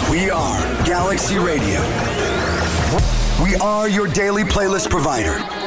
We are Galaxy Radio. We are your daily playlist provider.